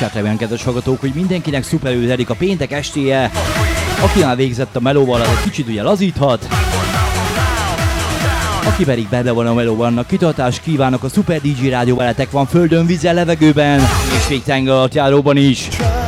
chat, remélem, kedves hallgatók, hogy mindenkinek szuperül telik a péntek estéje. Aki már végzett a melóval, az egy kicsit ugye lazíthat. Aki pedig benne van a melóban, annak kitartást kívánok, a Super DJ Rádió veletek van földön, vízen, levegőben és még tenger alatt járóban is.